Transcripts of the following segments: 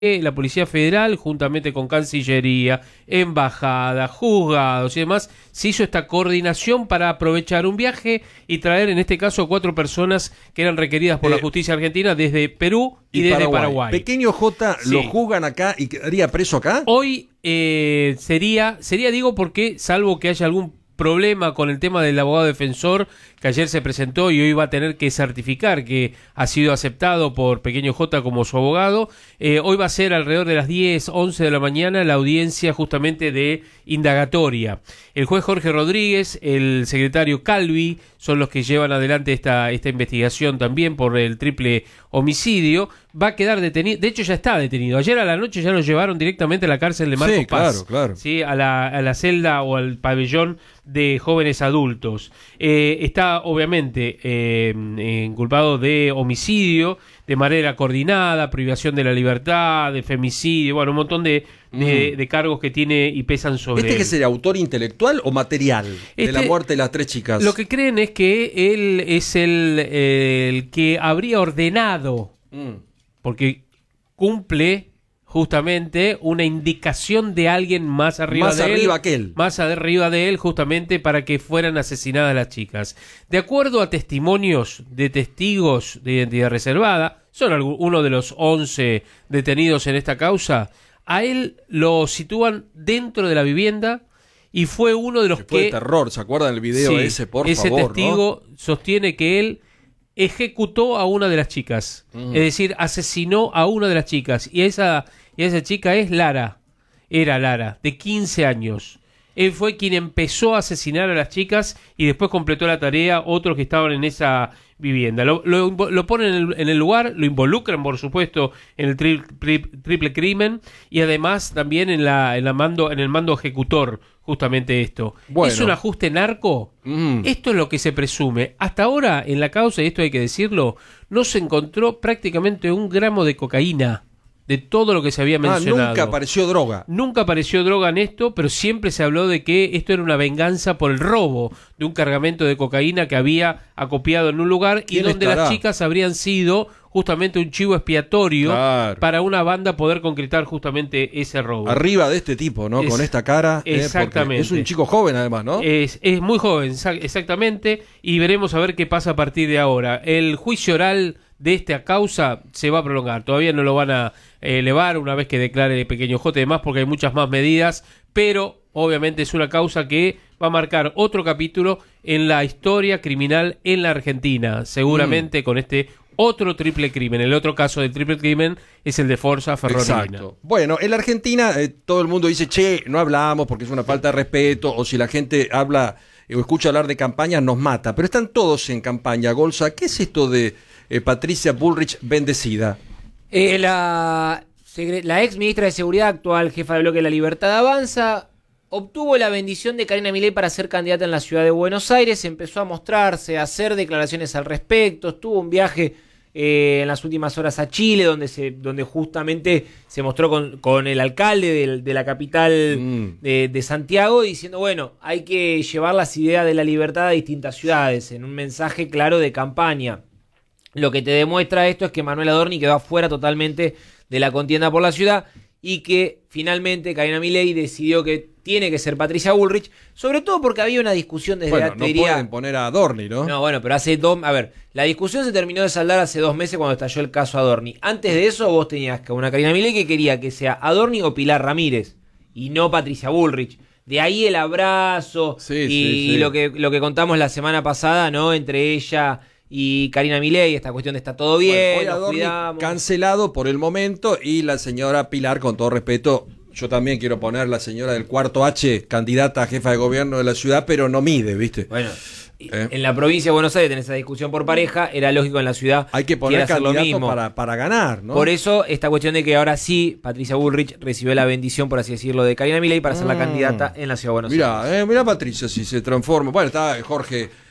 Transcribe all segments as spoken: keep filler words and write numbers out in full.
la Policía Federal, juntamente con Cancillería, Embajada, juzgados y demás, se hizo esta coordinación para aprovechar un viaje y traer, en este caso, cuatro personas que eran requeridas por eh, la justicia argentina desde Perú y, y desde Paraguay. Paraguay. Pequeño J, sí. ¿Lo juzgan acá y quedaría preso acá? Hoy eh, sería, sería, digo, porque, salvo que haya algún problema con el tema del abogado defensor que ayer se presentó y hoy va a tener que certificar que ha sido aceptado por Pequeño J como su abogado. Eh, hoy va a ser alrededor de las diez, once de la mañana la audiencia justamente de indagatoria. El juez Jorge Rodríguez, el secretario Calvi, son los que llevan adelante esta, esta investigación también por el triple homicidio. Va a quedar detenido, de hecho ya está detenido. Ayer a la noche ya lo llevaron directamente a la cárcel de Marcos sí, Paz. Claro, claro. ¿Sí? A la, a la celda o al pabellón de jóvenes adultos. Eh, está obviamente eh, inculpado de homicidio, de manera coordinada, privación de la libertad, de femicidio, bueno, un montón de, de, mm. de cargos que tiene y pesan sobre ¿Este él. que sería autor intelectual o material este, de la muerte de las tres chicas? Lo que creen es que él es el, eh, el que habría ordenado, mm. porque cumple justamente una indicación de alguien más arriba más de él, arriba que él. más arriba de él, justamente para que fueran asesinadas las chicas. De acuerdo a testimonios de testigos de identidad reservada, son uno de los once detenidos en esta causa, a él lo sitúan dentro de la vivienda y fue uno de los fue que... de terror, ¿se acuerdan del video sí, ese? Por ese favor, testigo ¿no? sostiene que él ejecutó a una de las chicas, mm. es decir, asesinó a una de las chicas, y esa, y esa chica es Lara, era Lara, de quince años. Él fue quien empezó a asesinar a las chicas y después completó la tarea otros que estaban en esa vivienda. Lo, lo, lo ponen en el, en el lugar, lo involucran, por supuesto, en el tri, tri, triple crimen y además también en, la, en, la mando, en el mando ejecutor, justamente esto. Bueno. ¿Es un ajuste narco? Mm. Esto es lo que se presume. Hasta ahora, en la causa, y esto hay que decirlo, no se encontró prácticamente un gramo de cocaína de todo lo que se había mencionado. Ah, nunca apareció droga. Nunca apareció droga en esto, pero siempre se habló de que esto era una venganza por el robo de un cargamento de cocaína que había acopiado en un lugar y donde estará? Las chicas habrían sido justamente un chivo expiatorio claro. para una banda poder concretar justamente ese robo. Arriba de este tipo, ¿no? Es, con esta cara. Exactamente. Eh, es un chico joven además, ¿no? Es, es muy joven, exactamente, y veremos a ver qué pasa a partir de ahora. El juicio oral de esta causa se va a prolongar, todavía no lo van a elevar una vez que declare Pequeño J y demás porque hay muchas más medidas, pero obviamente es una causa que va a marcar otro capítulo en la historia criminal en la Argentina, seguramente mm. con este otro triple crimen. El otro caso del triple crimen es el de Forza Ferrorina. Exacto. Bueno, en la Argentina eh, todo el mundo dice, che, no hablamos porque es una falta de respeto, o si la gente habla eh, o escucha hablar de campaña nos mata, pero están todos en campaña. Golsa, ¿qué es esto de eh, Patricia Bullrich bendecida? Eh, la, la ex ministra de Seguridad, actual jefa del bloque de La Libertad Avanza, obtuvo la bendición de Karina Milei para ser candidata en la ciudad de Buenos Aires, empezó a mostrarse, a hacer declaraciones al respecto, estuvo un viaje eh, en las últimas horas a Chile, donde se donde justamente se mostró con, con el alcalde de, de la capital mm. de, de Santiago, diciendo, bueno, hay que llevar las ideas de la libertad a distintas ciudades, en un mensaje claro de campaña. Lo que te demuestra esto es que Manuel Adorni quedó afuera totalmente de la contienda por la ciudad y que finalmente Karina Milei decidió que tiene que ser Patricia Bullrich, sobre todo porque había una discusión desde... Bueno, no diría, pueden poner a Adorni, ¿no? No, bueno, pero hace dos... A ver, la discusión se terminó de saldar hace dos meses cuando estalló el caso Adorni. Antes de eso vos tenías que una Karina Milei que quería que sea Adorni o Pilar Ramírez y no Patricia Bullrich. De ahí el abrazo sí, y, sí, sí. y lo que lo que contamos la semana pasada, ¿no? Entre ella y Karina Milei, esta cuestión de está todo bien, bueno, nos cuidamos. Cancelado por el momento, y la señora Pilar, con todo respeto, yo también quiero poner la señora del cuarto H, candidata a jefa de gobierno de la ciudad, pero no mide, ¿viste? Bueno, ¿Eh? en la provincia de Buenos Aires tenés esa discusión por pareja, era lógico en la ciudad hay que poner hacer lo mismo para, para ganar, ¿no? Por eso esta cuestión de que ahora sí Patricia Bullrich recibió la bendición, por así decirlo, de Karina Milei para ser mm. la candidata en la ciudad de Buenos mirá, Aires. Eh, mirá Patricia si se transforma. Bueno, está Jorge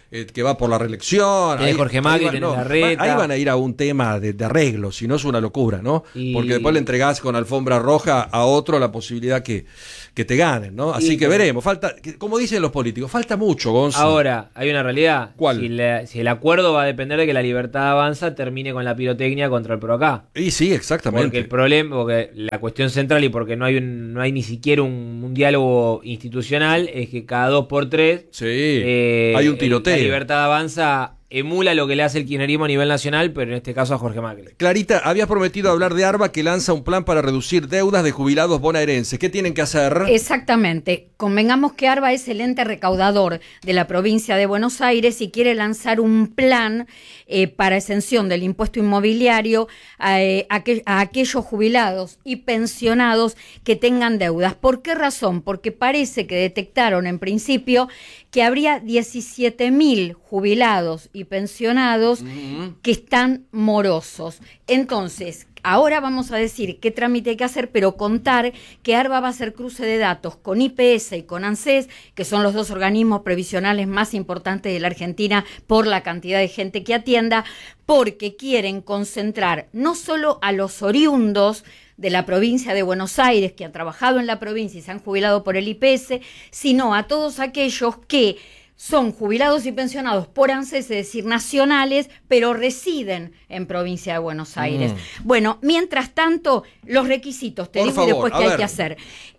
eh, que va por la reelección. Tiene Ahí, Jorge Macri, ahí van- tiene no, Larreta. ahí van a ir a un tema de, de arreglo, si no es una locura, ¿no? Y- Porque después le entregás con alfombra roja a otro la posibilidad que, que te ganen, ¿no? Así Y que que- veremos. Falta, que- como dicen los políticos, falta mucho, Gonzo. Ahora, hay una realidad. ¿Cuál? Si, le- si el acuerdo va a depender de que la Libertad Avanza termine con la pirotecnia contra el PROACA. Y sí, exactamente. Porque el problema, porque la cuestión central y porque no hay un, no hay ni siquiera un, un diálogo institucional es que cada dos por tres Sí, eh, hay un tiroteo. La Libertad Avanza emula lo que le hace el kirchnerismo a nivel nacional, pero en este caso a Jorge Macri. Clarita, habías prometido hablar de ARBA, que lanza un plan para reducir deudas de jubilados bonaerenses. ¿Qué tienen que hacer? Exactamente. Convengamos que ARBA es el ente recaudador de la provincia de Buenos Aires y quiere lanzar un plan eh, para exención del impuesto inmobiliario a, eh, a, que- a aquellos jubilados y pensionados que tengan deudas. ¿Por qué razón? Porque parece que detectaron en principio que habría diecisiete mil jubilados y pensionados que están morosos. Entonces, ahora vamos a decir qué trámite hay que hacer, pero contar que ARBA va a hacer cruce de datos con I P S y con ANSES, que son los dos organismos previsionales más importantes de la Argentina por la cantidad de gente que atienda, porque quieren concentrar no solo a los oriundos de la provincia de Buenos Aires, que han trabajado en la provincia y se han jubilado por el I P S, sino a todos aquellos que son jubilados y pensionados por ANSES, es decir, nacionales, pero residen en provincia de Buenos Aires. Mm. Bueno, mientras tanto, los requisitos, te Por digo favor, y después a qué hay ver. que hacer.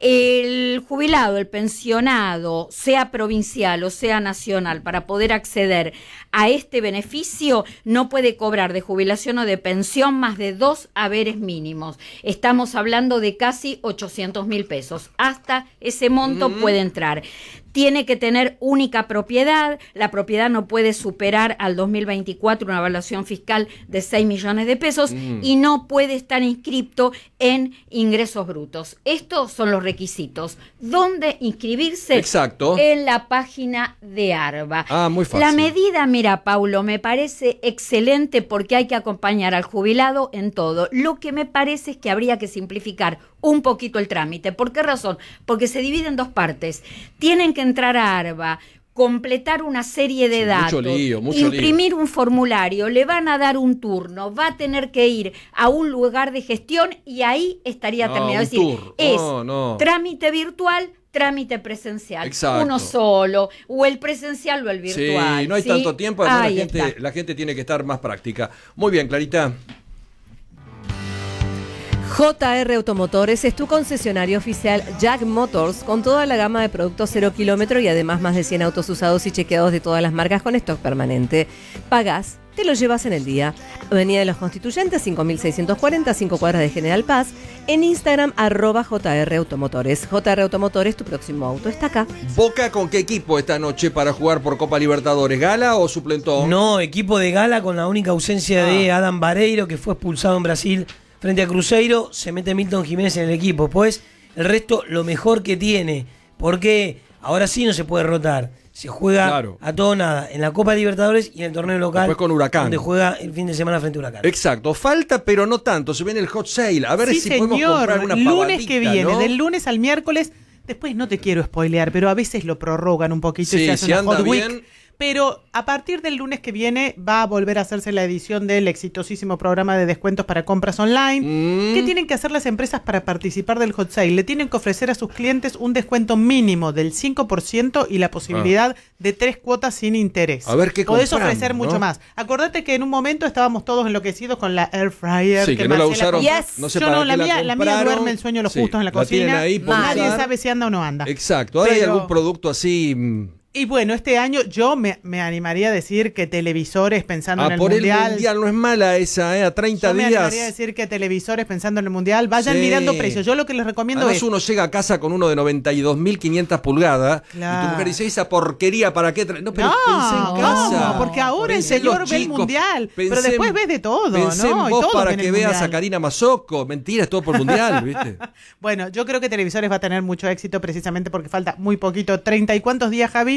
El jubilado, el pensionado, sea provincial o sea nacional, para poder acceder a este beneficio, no puede cobrar de jubilación o de pensión más de dos haberes mínimos. Estamos hablando de casi ochocientos mil pesos. Hasta ese monto mm. puede entrar. Tiene que tener única propiedad, la propiedad no puede superar al dos mil veinticuatro una evaluación fiscal de seis millones de pesos mm. y no puede estar inscripto en ingresos brutos. Estos son los requisitos. ¿Dónde inscribirse? Exacto. En la página de ARBA. Ah, muy fácil. La medida, mira, Paulo, me parece excelente porque hay que acompañar al jubilado en todo. Lo que me parece es que habría que simplificar un poquito el trámite. ¿Por qué razón? Porque se divide en dos partes. Tienen que entrar a ARBA, completar una serie de sí, datos, mucho lío, mucho imprimir lío. un formulario, le van a dar un turno, va a tener que ir a un lugar de gestión y ahí estaría no, terminado. Es decir, decir, es no, no. trámite virtual, trámite presencial, Exacto. uno solo, o el presencial o el virtual. Sí, no hay ¿sí? tanto tiempo, además Ahí la gente, está. la gente tiene que estar más práctica. Muy bien, Clarita. J R Automotores es tu concesionario oficial Jack Motors con toda la gama de productos cero kilómetro y además más de cien autos usados y chequeados de todas las marcas con stock permanente. Pagás, te lo llevas en el día. Avenida de los Constituyentes, cinco mil seiscientos cuarenta, cinco cuadras de General Paz. En Instagram, arroba J R Automotores. J R Automotores, tu próximo auto está acá. ¿Boca con qué equipo esta noche para jugar por Copa Libertadores? ¿Gala o suplentón? No, equipo de gala con la única ausencia ah. de Adam Vareiro, que fue expulsado en Brasil frente a Cruzeiro. Se mete Milton Jiménez en el equipo. Pues el resto, lo mejor que tiene. Porque ahora sí no se puede rotar. Se juega claro. a todo nada en la Copa Libertadores y en el torneo local. Después con Huracán. Donde juega el fin de semana frente a Huracán. Exacto. Falta, pero no tanto. Se viene el hot sale. A ver sí, si señor. podemos comprar una lunes pavadita, que viene, ¿no? del lunes al miércoles. Después no te quiero spoilear, pero a veces lo prorrogan un poquito sí, y se hace si una anda hot bien. week. Pero a partir del lunes que viene va a volver a hacerse la edición del exitosísimo programa de descuentos para compras online. Mm. ¿Qué tienen que hacer las empresas para participar del hot sale? Le tienen que ofrecer a sus clientes un descuento mínimo del cinco por ciento y la posibilidad ah. de tres cuotas sin interés. A ver qué Podés compramos, ofrecer ¿no? mucho más. Acordate que en un momento estábamos todos enloquecidos con la air fryer. Sí, que, que no la usaron. Yes. No sé Yo para no, la qué mía, la, la mía duerme el sueño los sí, justos en la, la cocina. Ahí Nadie usar. sabe si anda o no anda. Exacto. Ahora Pero... hay algún producto así... Y bueno, este año yo me, me animaría a decir que televisores pensando ah, en el por mundial. el mundial no es mala esa, ¿eh? A treinta yo me días. animaría a decir que televisores pensando en el mundial vayan sí. mirando precios. Yo lo que les recomiendo Además, es. uno llega a casa con uno de noventa y dos mil quinientas pulgadas claro. y tu mujer dice, esa porquería, ¿para qué? Tra-? No, pero no, pensé en casa. No, porque ahora el señor ve el mundial, pero después ves de todo, pensé ¿no? En y vos todo para que veas mundial. a Karina Mazzocco. Mentira, es todo por mundial, ¿viste? Bueno, yo creo que televisores va a tener mucho éxito precisamente porque falta muy poquito. ¿Treinta y cuántos días, Javi?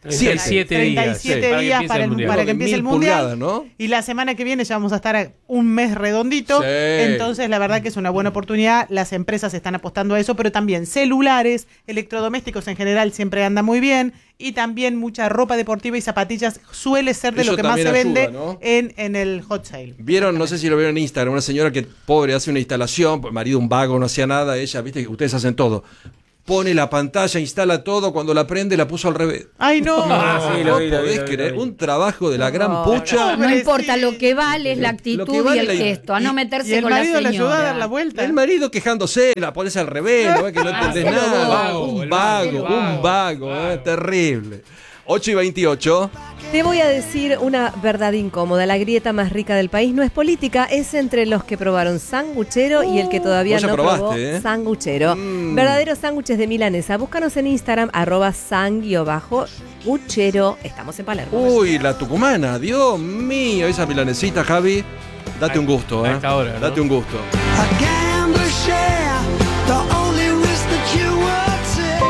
treinta y siete días. treinta y siete Sí, días para, el, para que empiece el Mil mundial. pulgadas, ¿no? Y la semana que viene ya vamos a estar un mes redondito. Sí. Entonces, la verdad que es una buena oportunidad. Las empresas están apostando a eso, pero también celulares, electrodomésticos en general siempre anda muy bien. Y también mucha ropa deportiva y zapatillas suele ser de Eso lo que más se también ayuda, vende ¿no? en, en el hot sale. Vieron, no sé si lo vieron en Instagram, una señora que pobre hace una instalación, el marido un vago, no hacía nada, ella, viste que ustedes hacen todo. Pone la pantalla, instala todo, cuando la prende la puso al revés. ¡Ay, no! Ah, sí, lo ¿No vi, lo vi, podés lo vi, creer? lo vi. Un trabajo de la gran No, pucha. No importa, lo que vale es la actitud Lo que vale y el la- gesto, a no Y meterse el con la marido le ayudó a dar la señora. vuelta. El marido quejándose, la pones al revés, no ves que no entendés Hacelo nada. vago, Un el vago, vago, un vago, eh, terrible. ocho y veintiocho. Te voy a decir una verdad incómoda. La grieta más rica del país no es política, es entre los que probaron sanguchero y el que todavía Vos ya no probaste, probó ¿eh? sanguchero. Mm. Verdaderos sándwiches de milanesa. Búscanos en Instagram, arroba san-guchero. Estamos en Palermo. Uy, la tucumana, Dios mío, esa milanesita, Javi. Date un gusto, a ¿eh? esta hora, ¿no? Date un gusto. A gambler share the only risk that you would take.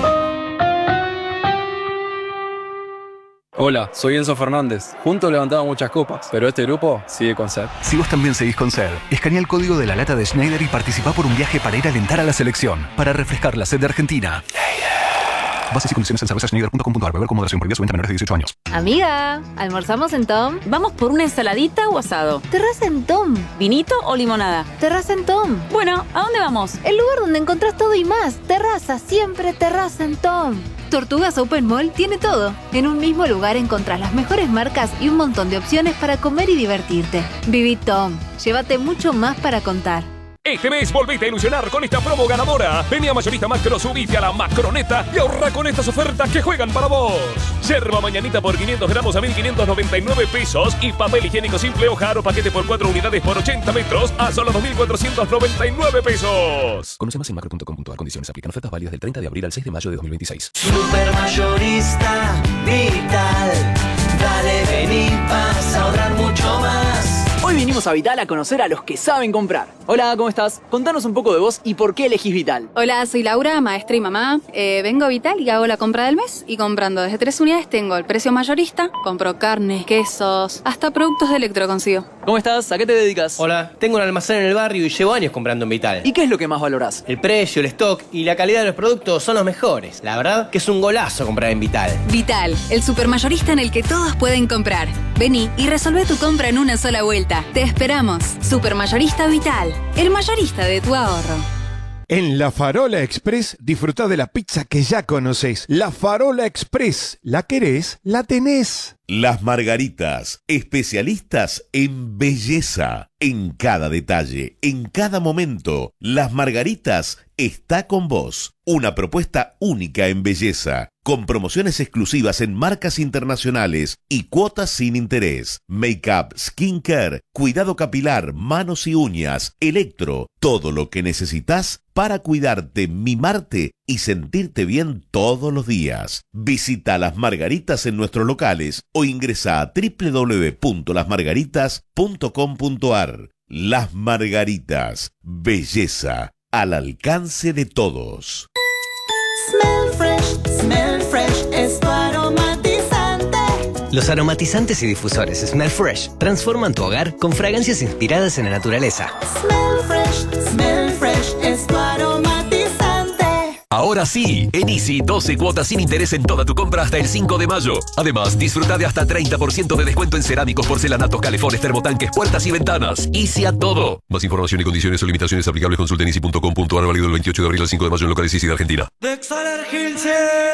Hola, soy Enzo Fernández. Juntos levantamos muchas copas, pero este grupo sigue con sed. Si vos también seguís con sed, escanea el código de la lata de Schneider y participá por un viaje para ir a alentar a la selección, para refrescar la sed de Argentina. Bases y condiciones en cerveza schneider punto com punto a r. Beber con moderación, prohibida su venta a menores de dieciocho años. Amiga, ¿almorzamos en Tom? ¿Vamos por una ensaladita o asado? Terraza en Tom. ¿Vinito o limonada? Terraza en Tom. Bueno, ¿a dónde vamos? El lugar donde encontrás todo y más. Terraza, siempre terraza en Tom. Tortugas Open Mall tiene todo. En un mismo lugar encontrás las mejores marcas y un montón de opciones para comer y divertirte. Viví Tom. Llévate mucho más para contar. Este mes volvete a ilusionar con esta promo ganadora. Vení a Mayorista Macro, subite a la Macroneta y ahorra con estas ofertas que juegan para vos. Yerba mañanita por quinientos gramos a mil quinientos noventa y nueve pesos y papel higiénico simple hoja o paquete por cuatro unidades por ochenta metros a solo dos mil cuatrocientos noventa y nueve pesos. Conoce más en macro punto com punto a r. Condiciones aplican. Ofertas válidas del treinta de abril al seis de mayo de dos mil veintiséis. Supermayorista Vital. Dale, vení, vas a ahorrar mucho más. Hoy vinimos a Vital a conocer a los que saben comprar. Hola, ¿cómo estás? Contanos un poco de vos y por qué elegís Vital. Hola, soy Laura, maestra y mamá. Eh, vengo a Vital y hago la compra del mes. Y comprando desde tres unidades tengo el precio mayorista. Compro carne, quesos, hasta productos de electro consigo. ¿Cómo estás? ¿A qué te dedicas? Hola, tengo un almacén en el barrio y llevo años comprando en Vital. ¿Y qué es lo que más valorás? El precio, el stock y la calidad de los productos son los mejores. La verdad que es un golazo comprar en Vital. Vital, el supermayorista en el que todos pueden comprar. Vení y resolvé tu compra en una sola vuelta. Te esperamos. Supermayorista Vital, el mayorista de tu ahorro. En La Farola Express disfrutá de la pizza que ya conoces. La Farola Express. ¿La querés? La tenés. Las Margaritas, especialistas en belleza. En cada detalle, en cada momento, Las Margaritas está con vos. Una propuesta única en belleza, con promociones exclusivas en marcas internacionales y cuotas sin interés. Make-up, skincare, cuidado capilar, manos y uñas, electro, todo lo que necesitas para cuidarte, mimarte y sentirte bien todos los días. Visita Las Margaritas en nuestros locales o ingresa a doble u doble u doble u punto las margaritas punto com punto a r. Las Margaritas, belleza al alcance de todos. Smell fresh, smell fresh, es tu aromatizante. Los aromatizantes y difusores Smell Fresh transforman tu hogar con fragancias inspiradas en la naturaleza. Smell fresh, smell fresh, es tu aromatizante. Ahora sí, en Easy, doce cuotas sin interés en toda tu compra hasta el cinco de mayo. Además, disfruta de hasta treinta por ciento de descuento en cerámicos, porcelanatos, calefones, termotanques, puertas y ventanas. Easy a todo. Más información y condiciones o limitaciones aplicables consulta en easy punto com punto a r, válido del veintiocho de abril al cinco de mayo en locales Easy de Argentina. De Exaler Hills.